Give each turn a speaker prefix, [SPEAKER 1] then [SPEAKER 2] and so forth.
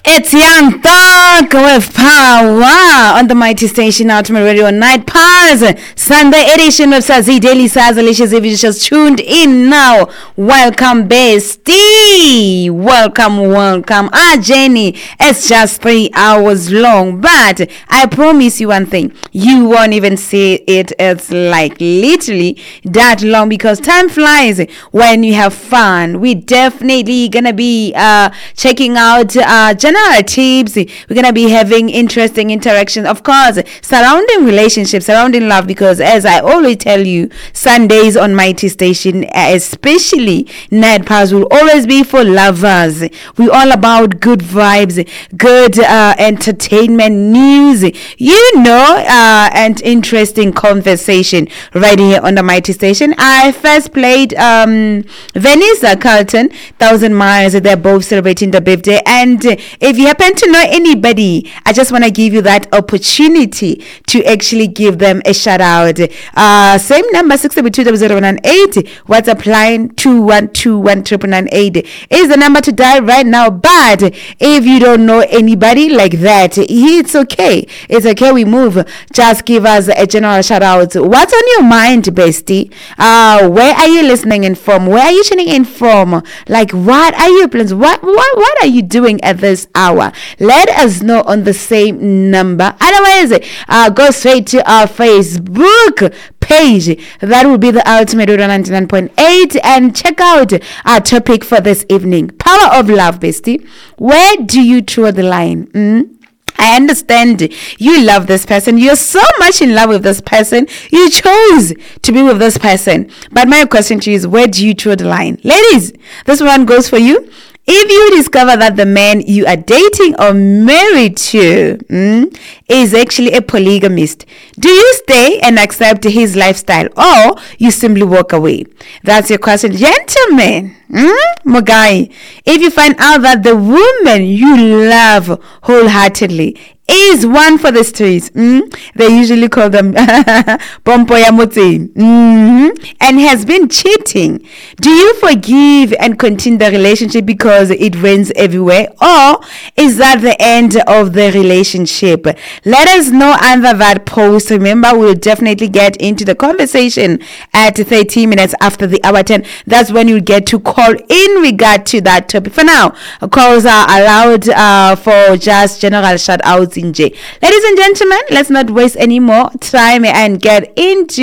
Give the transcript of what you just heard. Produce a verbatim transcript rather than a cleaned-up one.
[SPEAKER 1] It's Young Thug with Power on the Mighty Station Ultimate Radio Night Pause Sunday edition of Sazi Daily Sazalishes. If you just tuned in now, welcome bestie, welcome, welcome. Ah, Jenny, it's just three hours long, but I promise you one thing, you won't even see it. It's like literally that long because time flies when you have fun. We definitely gonna be uh checking out uh general tips. We're gonna be having interesting interactions, of course, surrounding relationships, surrounding love, because as I always tell you, Sundays on Mighty Station, especially Night Pause, will always be for lovers. We're all about good vibes, good uh, entertainment news, you know, uh, and interesting conversation right here on the Mighty Station. I first played um Vanessa Carlton, Thousand Miles. They're both celebrating the birthday, and if you happen to know anybody, I just want to give you that opportunity to actually give them a shout out. Uh, same number, six seven two zero nine eight. WhatsApp line two one two one nine nine eight is the number to dial right now. But if you don't know anybody like that, it's okay. It's okay. We move. Just give us a general shout out. What's on your mind, bestie? Uh, where are you listening in from? Where are you tuning in from? Like, what are your plans? What what what are you doing at this hour? Let us know on the same number. Otherwise, uh, go straight to our Facebook page. That will be the Ultimate Radio ninety-nine point eight, and check out our topic for this evening: power of love, bestie. Where do you draw the line? Mm? I understand you love this person. You're so much in love with this person. You chose to be with this person. But my question to you is, where do you draw the line? Ladies, this one goes for you. If you discover that the man you are dating or married to mm, is actually a polygamist, do you stay and accept his lifestyle, or you simply walk away? That's your question. Gentlemen, mm, Mogai, if you find out that the woman you love wholeheartedly is one for the streets, mm, they usually call them Pompo ya Motse, mm, and has been cheating, do you forgive and continue the relationship because it rains everywhere, or is that the end of the relationship? Let us know under that post. Remember, we'll definitely get into the conversation at thirty minutes after the hour ten. That's when you'll get to call in regard to that topic. For now, calls are allowed uh, for just general shout outs. Ladies and gentlemen, let's not waste any more time and get into